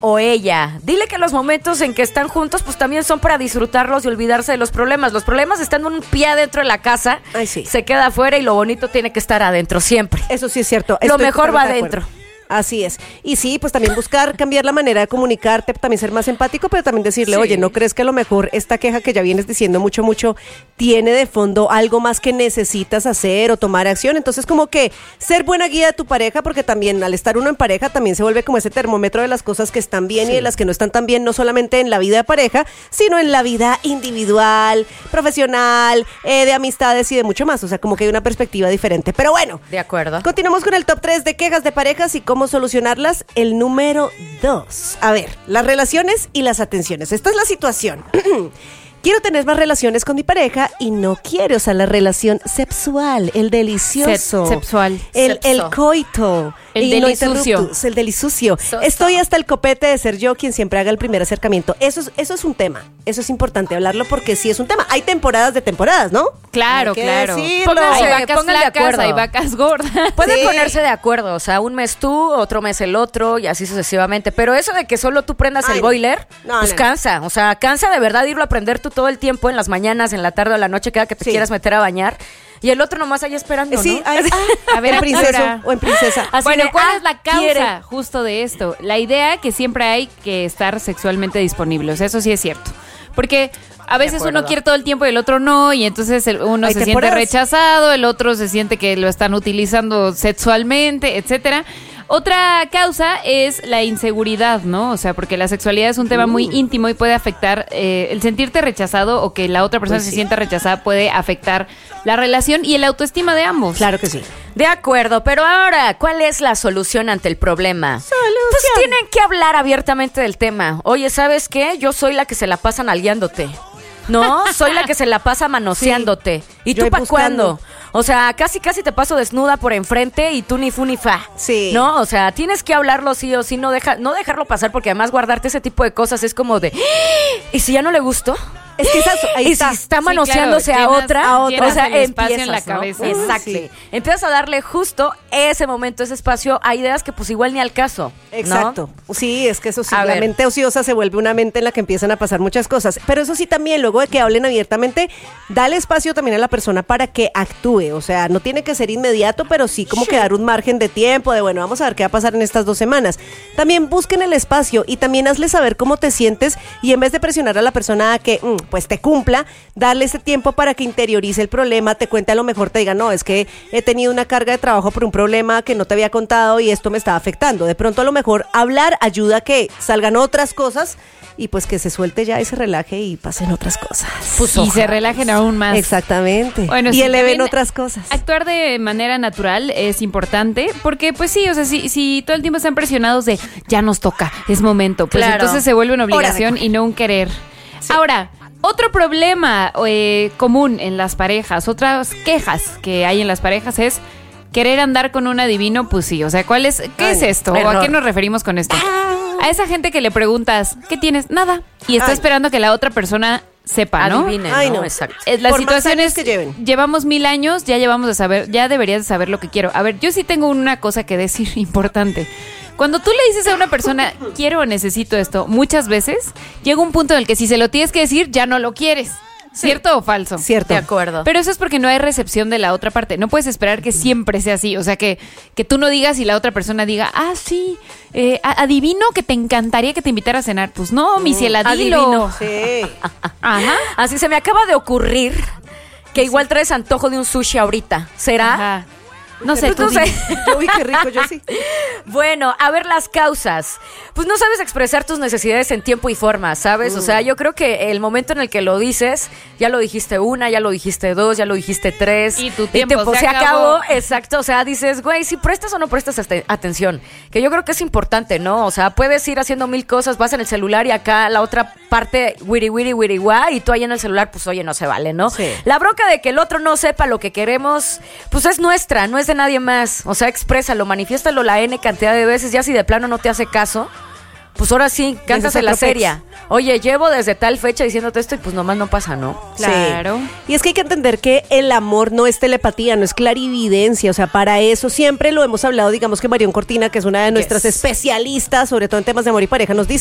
o ella. Dile que los momentos en que están juntos, pues también son para disfrutarlos y olvidarse de los problemas. Los problemas están un pie adentro de la casa, Ay, sí. se queda afuera y lo bonito tiene que estar adentro siempre. Eso sí es cierto. Lo Estoy mejor va totalmente de adentro. acuerdo. Así es. Y sí, pues también buscar cambiar la manera de comunicarte, también ser más empático, pero también decirle, Sí. oye, ¿no crees que a lo mejor esta queja que ya vienes diciendo mucho, tiene de fondo algo más que necesitas hacer o tomar acción? Entonces, como que ser buena guía de tu pareja, porque también al estar uno en pareja también se vuelve como ese termómetro de las cosas que están bien y de las que no están tan bien, no solamente en la vida de pareja, sino en la vida individual, profesional, de amistades y de mucho más. O sea, como que hay una perspectiva diferente. Pero bueno, De acuerdo. continuamos con el top 3 de quejas de parejas y cómo solucionarlas. El número 2. A ver, las relaciones y las atenciones. Esta es la situación. Quiero tener más relaciones con mi pareja y no quiero, o sea, la relación sexual, el delicioso. Sexual. El Sexo. coito. El y no delisucio. interruptus, el delisucio. So. Estoy hasta el copete de ser yo quien siempre haga el primer acercamiento. Eso es un tema. Eso es importante hablarlo porque sí es un tema. Hay temporadas de temporadas, ¿no? Claro, Hay que claro. decirlo. Pónganse- Hay vacas pongan de flacas, acuerdo. hay vacas gordas. Pueden Sí. ponerse de acuerdo, o sea, un mes tú, otro mes el otro y así sucesivamente. Pero eso de que solo tú prendas Ay, el no. boiler, No, pues no. cansa. O sea, cansa de verdad irlo a prender tú todo el tiempo en las mañanas, en la tarde o en la noche, cada que te Sí. quieras meter a bañar. Y el otro nomás ahí esperando, Sí, ¿no? ay, A ver, en princeso Artura. o en princesa. Así Bueno, de, ¿cuál es la causa quiere. justo de esto? La idea que siempre hay que estar sexualmente disponibles, eso sí es cierto. Porque a veces acuerdo. uno quiere todo el tiempo y el otro no, y entonces uno Hay se siente temporadas. rechazado, el otro se siente que lo están utilizando sexualmente, etcétera. Otra causa es la inseguridad, ¿no? O sea, porque la sexualidad es un tema muy íntimo y puede afectar el sentirte rechazado o que la otra persona Pues se sí. sienta rechazada puede afectar la relación y el autoestima de ambos. Claro que sí. De acuerdo, pero ahora, ¿cuál es la solución ante el problema? Pues tienen que hablar abiertamente del tema. Oye, ¿sabes qué? Yo soy la que se la pasa nalgueándote. No, soy la que se la pasa manoseándote. ¿Y Yo tú ahí para buscando. cuándo? O sea, casi te paso desnuda por enfrente y tú ni fu ni fa. Sí. No, o sea, tienes que hablarlo sí o sí, no dejarlo pasar, porque además guardarte ese tipo de cosas es como de, ¿y si ya no le gustó? Es que ahí Y está. si está Sí, manoseándose claro, a otra, llenas o sea, el espacio en la empiezas, ¿no? cabeza. Exacto. Sí. Empiezas a darle justo ese momento, ese espacio a ideas que pues igual ni al caso. ¿no? Exacto. Sí, es que eso sí, A la ver. mente ociosa se vuelve una mente en la que empiezan a pasar muchas cosas. Pero eso sí también, luego de que hablen abiertamente, dale espacio también a la persona para que actúe. O sea, no tiene que ser inmediato, pero sí como que dar un margen de tiempo de, bueno, vamos a ver qué va a pasar en estas 2 semanas. También busquen el espacio y también hazle saber cómo te sientes y en vez de presionar a la persona a que, pues te cumpla, darle ese tiempo para que interiorice el problema, te cuente, a lo mejor te diga, no, es que he tenido una carga de trabajo por un problema que no te había contado y esto me está afectando. De pronto a lo mejor hablar ayuda a que salgan otras cosas y pues que se suelte ya y se relaje y pasen otras cosas. Pues, y ojalá. se relajen aún más. Exactamente. Bueno, y sí, eleven también otras cosas. Actuar de manera natural es importante porque, pues sí, o sea, si todo el tiempo están presionados de ya nos toca, es momento, pues Claro. entonces se vuelve una Hora de obligación comer. y no un querer. Ahora, otro problema común en las parejas, otras quejas que hay en las parejas es querer andar con un adivino, pues sí, o sea, ¿qué Ay, es esto? ¿O error. a qué nos referimos con esto? A esa gente que le preguntas, ¿qué tienes? Nada. Y está Ay. esperando que la otra persona sepa, ¿no? Adivinen, Ay, ¿no? no. Exacto. La Por más situación años es que lleven. llevamos 1000 años, ya deberías de saber lo que quiero. A ver, yo sí tengo una cosa que decir importante. Cuando tú le dices a una persona, quiero o necesito esto, muchas veces llega un punto en el que si se lo tienes que decir, ya no lo quieres. ¿Cierto o falso? Cierto. De acuerdo. Pero eso es porque no hay recepción de la otra parte. No puedes esperar que siempre sea así. O sea, que tú no digas y la otra persona diga, sí, adivino que te encantaría que te invitara a cenar. Pues no, mi ciela, dilo. adivino. Sí. Ajá. Así se me acaba de ocurrir que igual traes antojo de un sushi ahorita. ¿Será? Ajá. No sé, Pues tú no sé. dime. Yo vi qué rico, yo sí. Bueno, a ver las causas. Pues no sabes expresar tus necesidades en tiempo y forma, ¿sabes? O sea, yo creo que el momento en el que lo dices, ya lo dijiste 1, ya lo dijiste 2, ya lo dijiste 3. Y tu tiempo se se acabó. acabó. Exacto, o sea, dices, güey, si prestas o no prestas atención. Que yo creo que es importante, ¿no? O sea, puedes ir haciendo 1000 cosas, vas en el celular y acá la otra parte, wiri, wiri, wiri, guay, y tú ahí en el celular, pues oye, no se vale, ¿no? Sí. La bronca de que el otro no sepa lo que queremos, pues es nuestra, no es de nadie más. O sea, exprésalo, manifiéstalo la N cantidad de veces, ya si de plano no te hace caso, pues ahora sí, cántate la otro pex. seria. Oye, llevo desde tal fecha diciéndote esto y pues nomás no pasa, ¿no? Claro. Sí. Y es que hay que entender que el amor no es telepatía, no es clarividencia. O sea, para eso siempre lo hemos hablado. Digamos que Marion Cortina, que es una de nuestras Yes. especialistas, sobre todo en temas de amor y pareja, nos dice